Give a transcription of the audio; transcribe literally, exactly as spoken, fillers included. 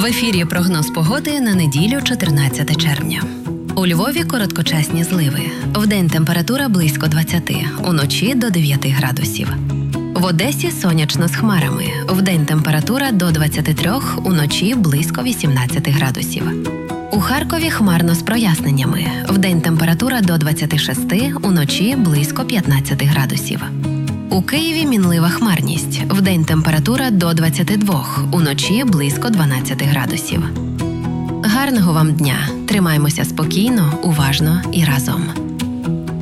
В ефірі прогноз погоди на неділю, чотирнадцяте червня. У Львові короткочасні зливи. Вдень температура близько двадцяти, уночі до дев'яти градусів. В Одесі сонячно з хмарами. Вдень температура до двадцяти трьох, уночі близько вісімнадцяти градусів. У Харкові хмарно з проясненнями. Вдень температура до двадцяти шести, уночі близько п'ятнадцяти градусів. У Києві мінлива хмарність. Вдень температура до двадцяти двох, уночі близько дванадцяти градусів. Гарного вам дня! Тримаймося спокійно, уважно і разом.